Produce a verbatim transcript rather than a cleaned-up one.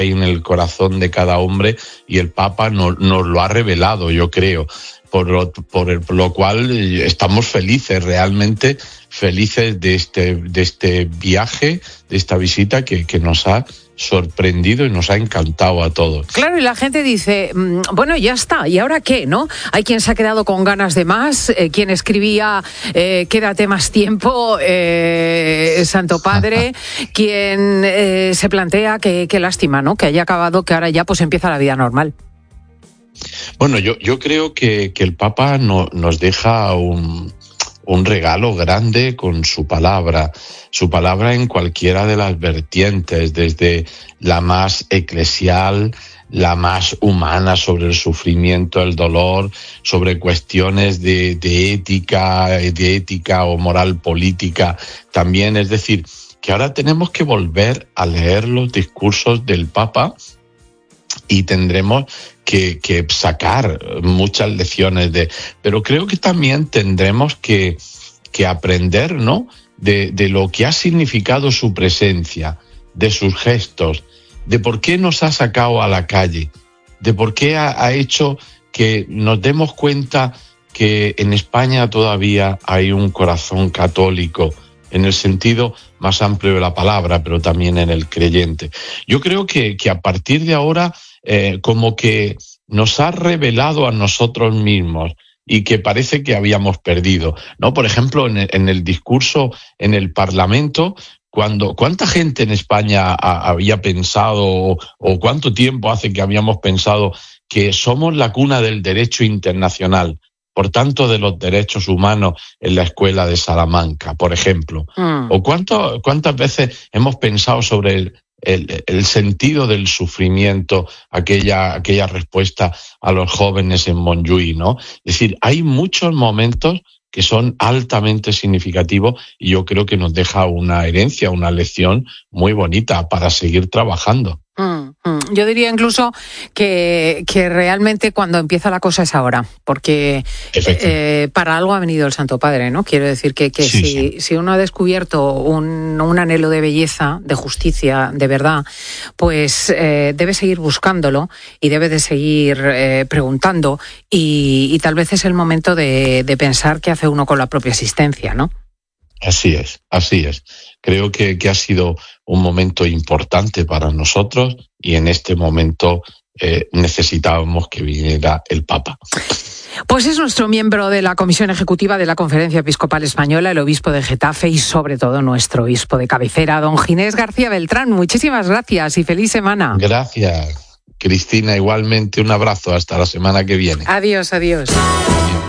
en el corazón de cada hombre, y el Papa nos, nos lo ha revelado, yo creo, por lo, por, el, por lo cual estamos felices, realmente felices de este, de este viaje, de esta visita que, que nos ha sorprendido y nos ha encantado a todos. Claro, y la gente dice, bueno, ya está, ¿y ahora qué, no? Hay quien se ha quedado con ganas de más, eh, quien escribía, eh, quédate más tiempo, eh, Santo Padre, quien eh, se plantea que qué lástima, ¿no? Que haya acabado, que ahora ya pues empieza la vida normal. Bueno, yo, yo creo que, que el Papa no, nos deja un... un regalo grande con su palabra, su palabra en cualquiera de las vertientes, desde la más eclesial, la más humana, sobre el sufrimiento, el dolor, sobre cuestiones de, de ética, de ética o moral política también. Es decir, que ahora tenemos que volver a leer los discursos del Papa y tendremos que, que sacar muchas lecciones de, pero creo que también tendremos que, que aprender, ¿no?, de, de lo que ha significado su presencia, de sus gestos, de por qué nos ha sacado a la calle, de por qué ha, ha hecho que nos demos cuenta que en España todavía hay un corazón católico, en el sentido más amplio de la palabra, pero también en el creyente. Yo creo que, que a partir de ahora, eh, como que nos ha revelado a nosotros mismos y que parece que habíamos perdido, ¿no? Por ejemplo, en el, en el discurso en el Parlamento, cuando ¿cuánta gente en España a, había pensado, o, o cuánto tiempo hace que habíamos pensado que somos la cuna del derecho internacional, por tanto de los derechos humanos, en la escuela de Salamanca, por ejemplo? Mm. O cuánto, cuántas veces hemos pensado sobre el, el, el sentido del sufrimiento, aquella, aquella respuesta a los jóvenes en Montjuïc, ¿no? Es decir, hay muchos momentos que son altamente significativos y yo creo que nos deja una herencia, una lección muy bonita para seguir trabajando. Mm, mm. Yo diría incluso que, que realmente cuando empieza la cosa es ahora, porque eh, para algo ha venido el Santo Padre, ¿no? Quiero decir que, que sí, si, sí. si uno ha descubierto un, un anhelo de belleza, de justicia, de verdad, pues eh, debe seguir buscándolo y debe de seguir eh, preguntando y, y tal vez es el momento de, de pensar qué hace uno con la propia existencia, ¿no? Así es, así es. Creo que, que ha sido un momento importante para nosotros y en este momento eh, necesitábamos que viniera el Papa. Pues es nuestro miembro de la Comisión Ejecutiva de la Conferencia Episcopal Española, el obispo de Getafe y sobre todo nuestro obispo de cabecera, don Ginés García Beltrán. Muchísimas gracias y feliz semana. Gracias, Cristina. Igualmente un abrazo hasta la semana que viene. Adiós, adiós.